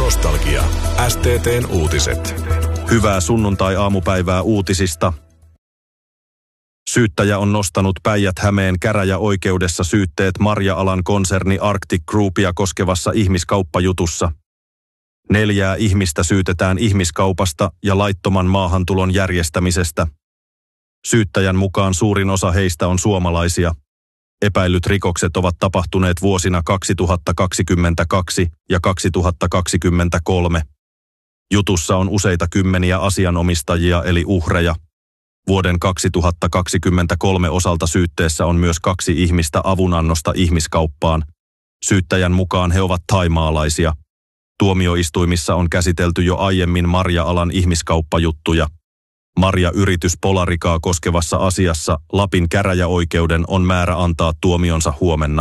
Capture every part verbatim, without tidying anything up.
Nostalgia. S T T:n uutiset. Hyvää sunnuntai-aamupäivää uutisista. Syyttäjä on nostanut Päijät-Hämeen käräjäoikeudessa syytteet marja-alan konserni Arctic Groupia koskevassa ihmiskauppajutussa. Neljää ihmistä syytetään ihmiskaupasta ja laittoman maahantulon järjestämisestä. Syyttäjän mukaan suurin osa heistä on suomalaisia. Epäillyt rikokset ovat tapahtuneet vuosina kaksituhattakaksikymmentäkaksi ja kaksituhattakaksikymmentäkolme. Jutussa on useita kymmeniä asianomistajia eli uhreja. Vuoden kaksituhattakaksikymmentäkolme osalta syytteessä on myös kaksi ihmistä avunannosta ihmiskauppaan. Syyttäjän mukaan he ovat thaimaalaisia. Tuomioistuimissa on käsitelty jo aiemmin marja-alan ihmiskauppajuttuja. Marja-yritys Polarikaa koskevassa asiassa Lapin käräjäoikeuden on määrä antaa tuomionsa huomenna.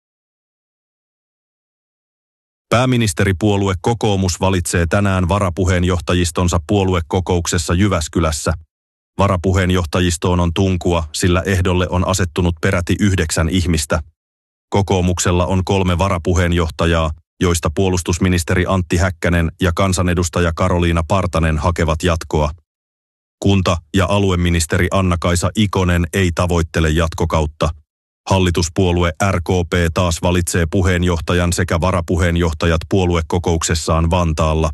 Pääministeripuolue Kokoomus valitsee tänään varapuheenjohtajistonsa puoluekokouksessa Jyväskylässä. Varapuheenjohtajistoon on tunkua, sillä ehdolle on asettunut peräti yhdeksän ihmistä. Kokoomuksella on kolme varapuheenjohtajaa, joista puolustusministeri Antti Häkkänen ja kansanedustaja Karoliina Partanen hakevat jatkoa. Kunta- ja alueministeri Anna-Kaisa Ikonen ei tavoittele jatkokautta. Hallituspuolue R K P taas valitsee puheenjohtajan sekä varapuheenjohtajat puoluekokouksessaan Vantaalla.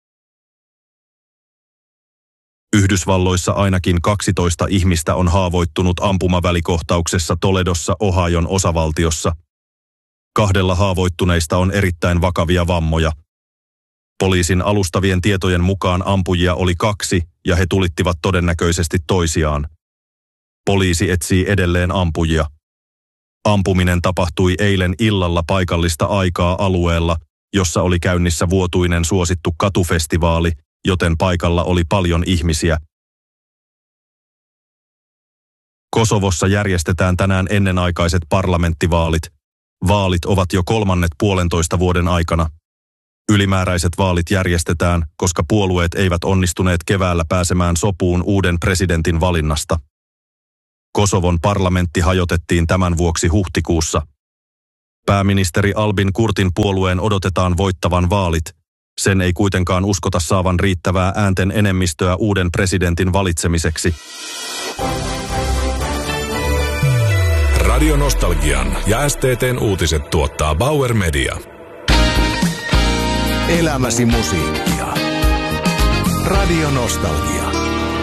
Yhdysvalloissa ainakin kaksitoista ihmistä on haavoittunut ampumavälikohtauksessa Toledossa Ohion osavaltiossa. Kahdella haavoittuneista on erittäin vakavia vammoja. Poliisin alustavien tietojen mukaan ampujia oli kaksi ja he tulittivat todennäköisesti toisiaan. Poliisi etsii edelleen ampujia. Ampuminen tapahtui eilen illalla paikallista aikaa alueella, jossa oli käynnissä vuotuinen suosittu katufestivaali, joten paikalla oli paljon ihmisiä. Kosovossa järjestetään tänään ennenaikaiset parlamenttivaalit. Vaalit ovat jo kolmannet puolentoista vuoden aikana. Ylimääräiset vaalit järjestetään, koska puolueet eivät onnistuneet keväällä pääsemään sopuun uuden presidentin valinnasta. Kosovon parlamentti hajotettiin tämän vuoksi huhtikuussa. Pääministeri Albin Kurtin puolueen odotetaan voittavan vaalit. Sen ei kuitenkaan uskota saavan riittävää äänten enemmistöä uuden presidentin valitsemiseksi. Radio Nostalgian ja S T T:n uutiset tuottaa Bauer Media. Elämäsi musiikkia. Radio Nostalgia.